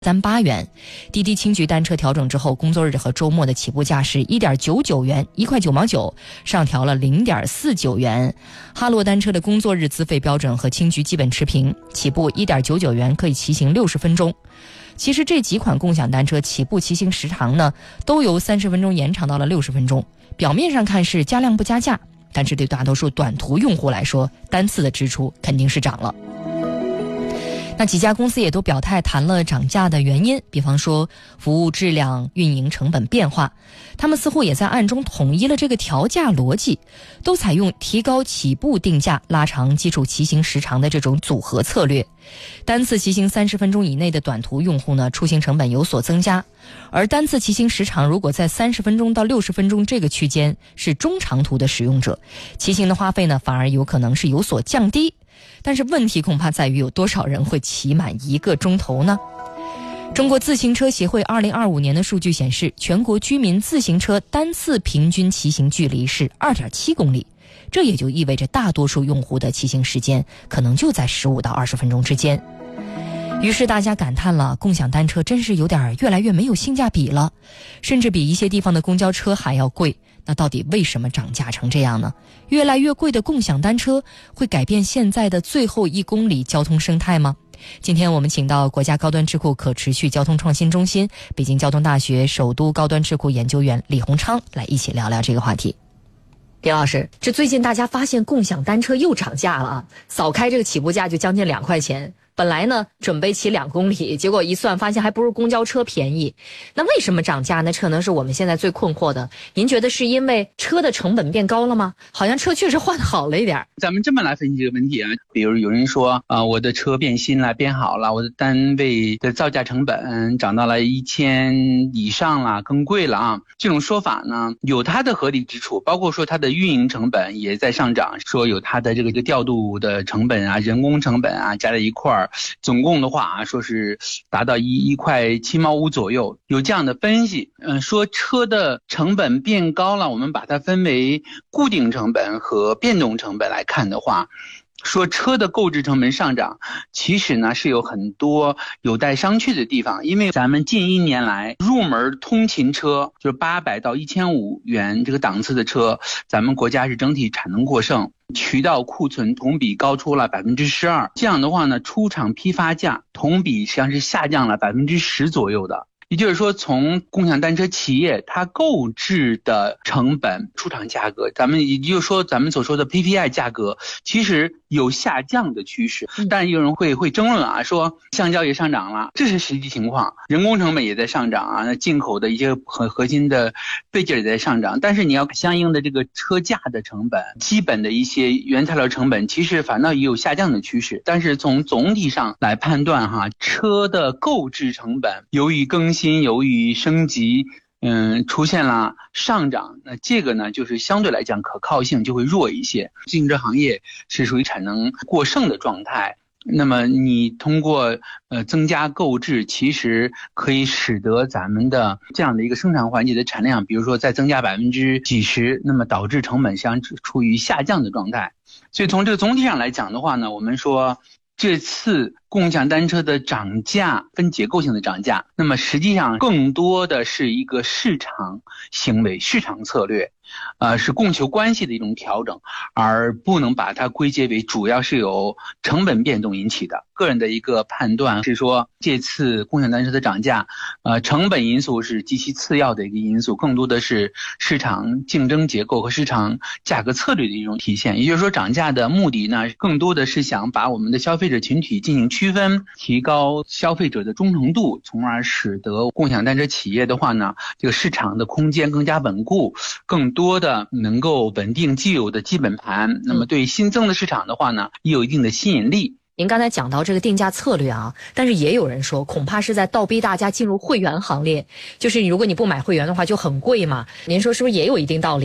38元。滴滴轻局单车调整之后，工作日和周末的起步价是 1.99 元，1块9毛9，上调了 0.49 元。哈罗单车的工作日资费标准和轻局基本持平，起步 1.99 元，可以骑行60分钟。其实这几款共享单车起步骑行时长呢，都由30分钟延长到了60分钟。表面上看是加量不加价，但是对大多数短途用户来说，单次的支出肯定是涨了。那几家公司也都表态谈了涨价的原因，比方说服务质量、运营成本变化，他们似乎也在暗中统一了这个调价逻辑，都采用提高起步定价、拉长基础骑行时长的这种组合策略。单次骑行30分钟以内的短途用户呢，出行成本有所增加，而单次骑行时长如果在30分钟到60分钟这个区间是中长途的使用者，骑行的花费呢反而有可能是有所降低。但是问题恐怕在于有多少人会骑满1个钟头呢？中国自行车协会2025年的数据显示，全国居民自行车单次平均骑行距离是 2.7 公里，这也就意味着大多数用户的骑行时间可能就在15到20分钟之间。于是大家感叹了，共享单车真是有点越来越没有性价比了，甚至比一些地方的公交车还要贵。那到底为什么涨价成这样呢？越来越贵的共享单车会改变现在的最后1公里交通生态吗？今天我们请到国家高端智库可持续交通创新中心、北京交通大学首都高端智库研究员李洪昌来一起聊聊这个话题。李老师，这最近大家发现共享单车又涨价了啊，扫开这个起步价就将近2块钱。本来呢准备骑2公里，结果一算发现还不如公交车便宜。那为什么涨价呢？这可能是我们现在最困惑的。您觉得是因为车的成本变高了吗？好像车确实换好了一点。 咱们这么来分析这个问题啊，比如有人说我的车变新了变好了，我的单位的造价成本涨到了1000以上了，更贵了啊。这种说法呢有它的合理之处，包括说它的运营成本也在上涨，说有它的这个调度的成本啊、人工成本啊加在一块儿，总共的话说是达到1块7毛5左右，有这样的分析。说车的成本变高了，我们把它分为固定成本和变动成本来看的话，说车的购置成本上涨，其实呢是有很多有待商榷的地方。因为咱们近1年来入门通勤车就是800到1500元这个档次的车，咱们国家是整体产能过剩，渠道库存同比高出了 12%， 这样的话呢，出厂批发价同比实际上是下降了 10% 左右的。也就是说，从共享单车企业它购置的成本、出厂价格，也就是说咱们所说的 PPI 价格，其实有下降的趋势。但有人会争论啊，说橡胶也上涨了，这是实际情况，人工成本也在上涨啊，那进口的一些很核心的配件也在上涨，但是你要相应的这个车架的成本、基本的一些原材料成本，其实反倒也有下降的趋势。但是从总体上来判断哈，车的购置成本由于更新、由于升级出现了上涨，那这个呢就是相对来讲可靠性就会弱一些。自行车行业是属于产能过剩的状态，那么你通过增加购置，其实可以使得咱们的这样的一个生产环节的产量，比如说再增加几十%，那么导致成本相处于下降的状态。所以从这个总体上来讲的话呢，我们说这次共享单车的涨价分结构性的涨价，那么实际上更多的是一个市场行为、市场策略，是供求关系的一种调整，而不能把它归结为主要是由成本变动引起的。个人的一个判断是说，这次共享单车的涨价，成本因素是极其次要的一个因素，更多的是市场竞争结构和市场价格策略的一种体现。也就是说，涨价的目的呢，更多的是想把我们的消费者群体进行区分，提高消费者的忠诚度，从而使得共享单车企业的话呢，这个市场的空间更加稳固，更多的能够稳定既有的基本盘，那么对新增的市场的话呢，也有一定的吸引力。 您刚才讲到这个定价策略啊，但是也有人说恐怕是在倒逼大家进入会员行列，就是如果你不买会员的话就很贵嘛，您说是不是也有一定道理？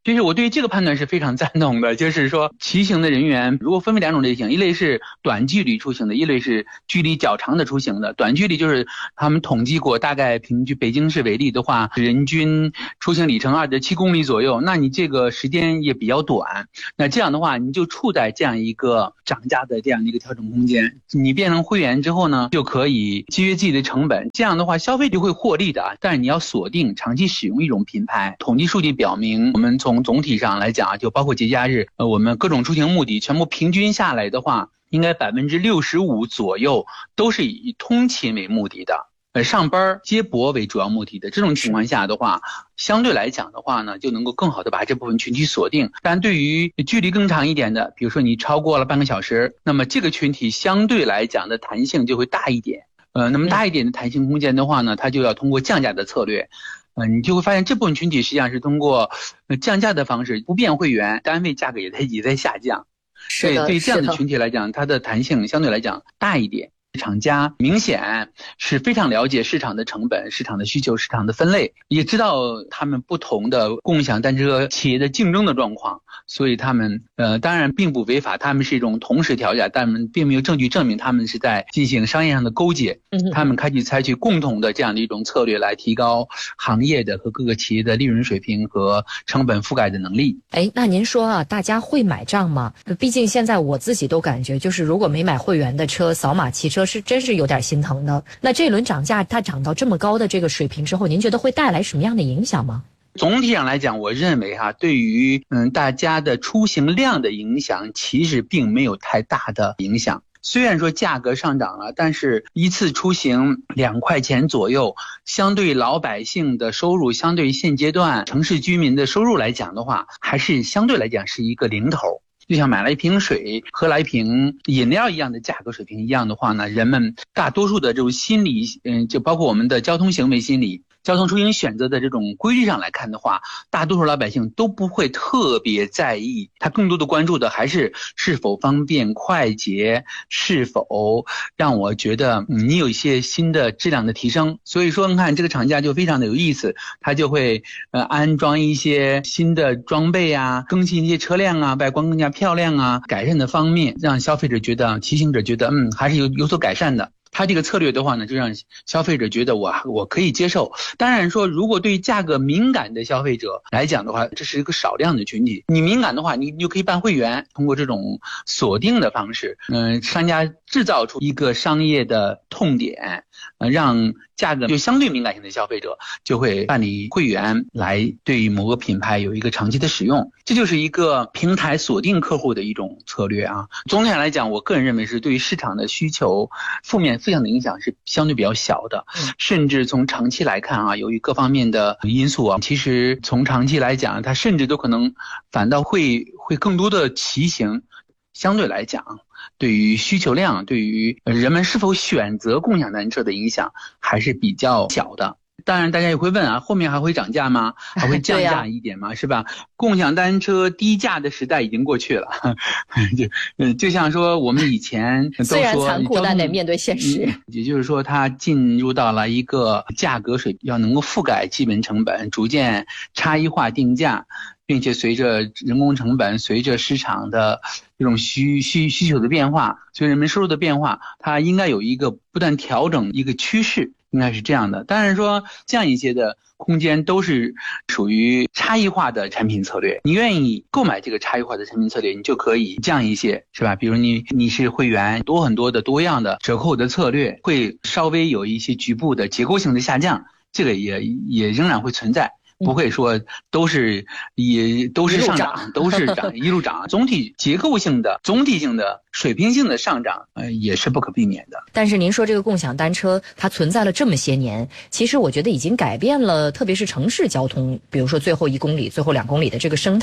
就是我对这个判断是非常赞同的，就是说骑行的人员如果分为两种类型，一类是短距离出行的，一类是距离较长的出行的。短距离就是他们统计过，大概平均北京市为例的话，人均出行里程2.7公里左右，那你这个时间也比较短，那这样的话你就处在这样一个涨价的这样一个调整空间。你变成会员之后呢，就可以节约自己的成本，这样的话消费者会获利的，但是你要锁定长期使用一种品牌。统计数据表明，我们从总体上来讲，就包括节假日，我们各种出行目的全部平均下来的话，应该65%左右都是以通勤为目的的，上班接驳为主要目的的。这种情况下的话，相对来讲的话呢，就能够更好的把这部分群体锁定。但对于距离更长一点的，比如说你超过了半个小时，那么这个群体相对来讲的弹性就会大一点。那么大一点的弹性空间的话呢，它就要通过降价的策略。你就会发现这部分群体实际上是通过降价的方式，不变会员，单位价格也在下降。 是的， 对这样的群体来讲，它的弹性相对来讲大一点。厂家明显是非常了解市场的成本、市场的需求、市场的分类，也知道他们不同的共享单车企业的竞争的状况，所以他们当然并不违法，他们是一种同时调价，但们并没有证据证明他们是在进行商业上的勾结。他们采取共同的这样的一种策略来提高行业的和各个企业的利润水平和成本覆盖的能力。 那您说啊，大家会买账吗？毕竟现在我自己都感觉，就是如果没买会员的车，扫码骑车是真是有点心疼的。那这轮涨价它涨到这么高的这个水平之后，您觉得会带来什么样的影响吗？ 总体上来讲，我认为对于大家的出行量的影响其实并没有太大的影响。虽然说价格上涨了，但是一次出行2块钱左右，相对老百姓的收入，相对现阶段城市居民的收入来讲的话，还是相对来讲是一个零头。就像买了一瓶水，喝了一瓶饮料一样的价格水平一样的话呢，人们大多数的这种心理，就包括我们的交通行为心理、交通出行选择的这种规律上来看的话，大多数老百姓都不会特别在意，他更多的关注的还是是否方便快捷，是否让我觉得你有一些新的质量的提升。所以说你看这个厂家就非常的有意思，他就会安装一些新的装备啊，更新一些车辆啊，外观更加漂亮啊，改善的方面让消费者觉得，骑行者觉得还是有所改善的。他这个策略的话呢，就让消费者觉得我可以接受。当然说，如果对价格敏感的消费者来讲的话，这是一个少量的群体。你敏感的话，你就可以办会员，通过这种锁定的方式，商家制造出一个商业的痛点，让价格就相对敏感性的消费者就会办理会员，来对于某个品牌有一个长期的使用。这就是一个平台锁定客户的一种策略啊。总体上来讲，我个人认为是对于市场的需求负向的影响是相对比较小的，甚至从长期来看由于各方面的因素其实从长期来讲，它甚至都可能反倒会更多的骑行，相对来讲对于需求量，对于人们是否选择共享单车的影响还是比较小的。当然大家也会问后面还会涨价吗？还会降价一点吗？是吧？共享单车低价的时代已经过去了。就像说我们以前都说虽然残酷，但得面对现实。 也就是说它进入到了一个价格水平要能够覆盖基本成本，逐渐差异化定价，并且随着人工成本，随着市场的这种需求的变化，随着人们收入的变化，它应该有一个不断调整一个趋势，应该是这样的。当然说这样一些的空间都是属于差异化的产品策略，你愿意购买这个差异化的产品策略，你就可以降一些，是吧？比如你是会员，很多的多样的折扣的策略会稍微有一些局部的结构性的下降，这个也仍然会存在，不会说都是上涨，都是涨一路涨，总体结构性的、总体性的、水平性的上涨，也是不可避免的。 但是您说这个共享单车它存在了这么些年，其实我觉得已经改变了，特别是城市交通，比如说最后1公里、最后2公里的这个生态。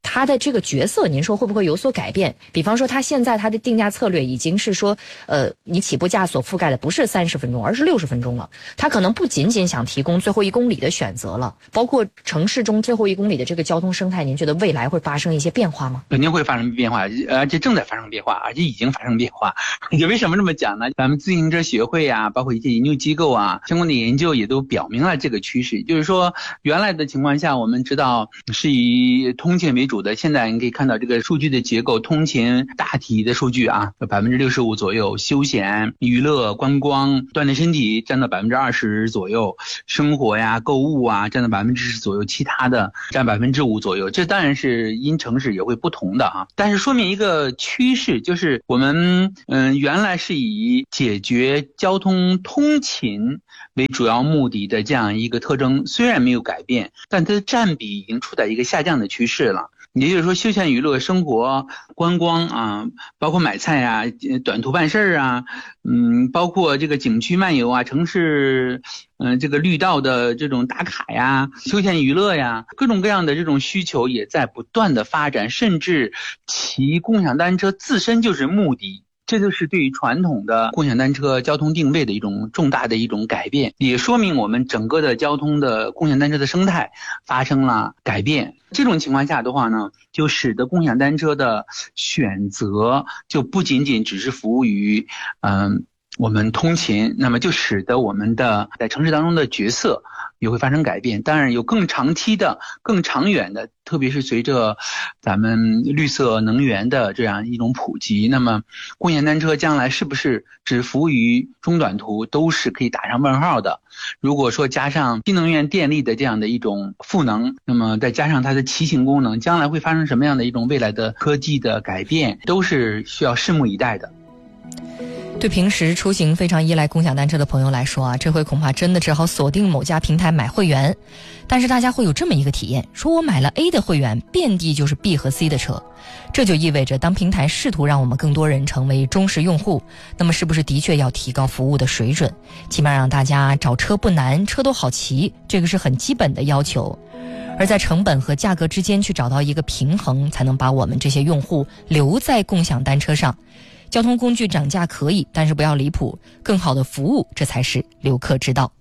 他的这个角色，您说会不会有所改变？比方说，他现在他的定价策略已经是说，你起步价所覆盖的不是30分钟，而是60分钟了。他可能不仅仅想提供最后1公里的选择了，包括城市中最后1公里的这个交通生态，您觉得未来会发生一些变化吗？ 肯定会发生变化，而且正在发生变化，而且已经发生变化。也为什么这么讲呢？咱们自行车协会啊，包括一些研究机构啊，相关的研究也都表明了这个趋势。就是说，原来的情况下，我们知道是以通勤为主的，现在你可以看到这个数据的结构，通勤大体的数据啊，65%左右，休闲、娱乐、观光、锻炼身体占到20%左右，生活呀、购物啊占到10%左右，其他的占5%左右。这当然是因城市也会不同的啊，但是说明一个趋势，就是我们原来是以解决交通通勤为主要目的的这样一个特征，虽然没有改变，但它的占比已经处在一个下降的趋势了。也就是说，休闲娱乐、生活、观光啊，包括买菜啊、短途办事啊，包括这个景区漫游啊、城市这个绿道的这种打卡呀、休闲娱乐呀，各种各样的这种需求也在不断的发展，甚至骑共享单车自身就是目的。这就是对于传统的共享单车交通定位的一种重大的一种改变，也说明我们整个的交通的共享单车的生态发生了改变。这种情况下的话呢，就使得共享单车的选择就不仅仅只是服务于我们通勤，那么就使得我们的在城市当中的角色也会发生改变。当然有更长期的、更长远的，特别是随着咱们绿色能源的这样一种普及，那么共享单车将来是不是只服务于中短途，都是可以打上问号的。如果说加上新能源电力的这样的一种赋能，那么再加上它的骑行功能，将来会发生什么样的一种未来的科技的改变，都是需要拭目以待的。 对平时出行非常依赖共享单车的朋友来说啊，这回恐怕真的只好锁定某家平台买会员。但是大家会有这么一个体验，说我买了 A 的会员，遍地就是 B 和 C 的车。这就意味着当平台试图让我们更多人成为忠实用户，那么是不是的确要提高服务的水准，起码让大家找车不难，车都好骑，这个是很基本的要求。而在成本和价格之间去找到一个平衡，才能把我们这些用户留在共享单车上。交通工具涨价可以，但是不要离谱，更好的服务，这才是留客之道。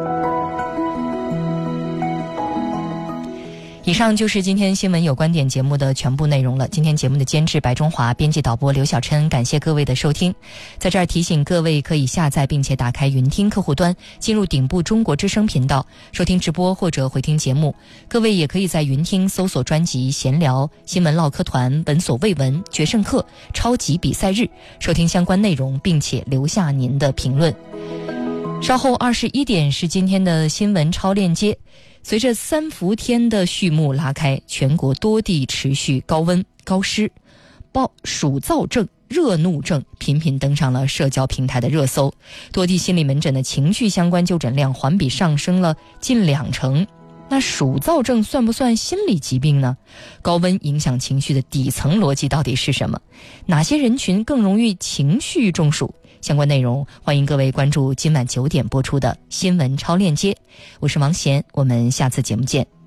以上就是今天新闻有观点节目的全部内容了。今天节目的监制白中华，编辑导播刘小琛，感谢各位的收听。在这儿提醒各位，可以下载并且打开云听客户端，进入顶部中国之声频道收听直播或者回听节目。各位也可以在云听搜索专辑闲聊、新闻唠嗑团、闻所未闻、决胜客、超级比赛日收听相关内容，并且留下您的评论。稍后21点是今天的新闻超链接。随着3伏天的序幕拉开，全国多地持续高温高湿，暑燥症、热怒症频频登上了社交平台的热搜，多地心理门诊的情绪相关就诊量环比上升了近20%。那暑燥症算不算心理疾病呢？高温影响情绪的底层逻辑到底是什么？哪些人群更容易情绪中暑？相关内容欢迎各位关注今晚9点播出的新闻超链接。我是王贤，我们下次节目见。